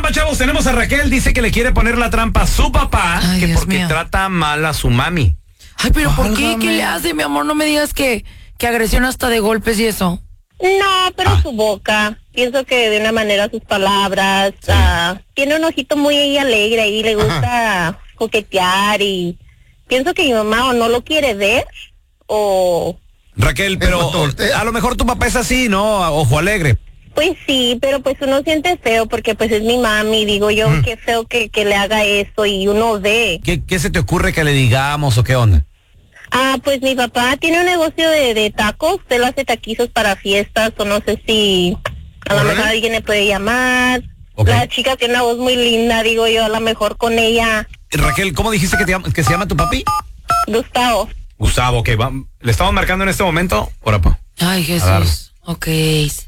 Bueno, chavos, tenemos a Raquel. Dice que le quiere poner la trampa a su papá. Ay, que Dios porque mío. trata mal a su mami. Ay, pero ¿por qué? Válgame. ¿Qué le hace, mi amor? No me digas que agresión hasta de golpes y eso. No, pero su boca. Pienso que de una manera sus palabras. Tiene un ojito muy alegre y le gusta coquetear y pienso que mi mamá o no lo quiere ver o... Raquel, pero a lo mejor tu papá es así, ¿no? Ojo alegre. Pues sí, pero pues uno siente feo porque pues es mi mami, digo yo, qué feo que le haga eso y uno ve. ¿Qué se te ocurre que le digamos o qué onda? Pues mi papá tiene un negocio de tacos, él hace taquizos para fiestas o no sé si a lo mejor alguien le puede llamar. Ok. La chica tiene una voz muy linda, digo yo, a lo mejor con ella. Raquel, ¿cómo dijiste que se llama tu papi? Gustavo. Gustavo, ok, le estamos marcando en este momento. Ora, pa. Ay, A dar. Jesús. Ok.